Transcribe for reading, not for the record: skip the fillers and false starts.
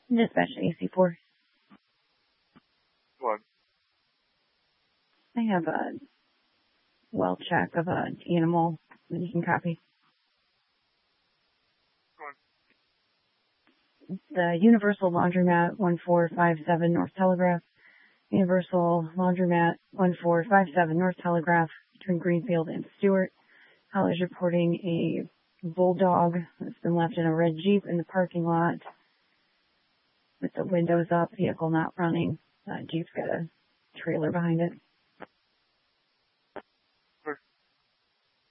Dispatch to AC4. What? I have a well check of an animal that you can copy. What? The Universal Laundromat 1457 North Telegraph. Universal Laundromat 1457 North Telegraph between Greenfield and Stewart. Holly is reporting a bulldog that's been left in a red Jeep in the parking lot with the windows up, vehicle not running. Jeep's got a trailer behind it.